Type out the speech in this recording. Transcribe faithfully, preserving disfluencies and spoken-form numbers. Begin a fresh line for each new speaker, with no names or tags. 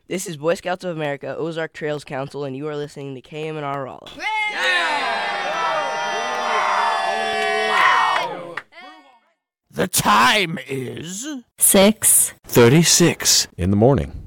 This is Boy Scouts of America, Ozark Trails Council, and you are listening to K M N R Rolla.
Wow. The time is
Six
thirty-six
in the morning.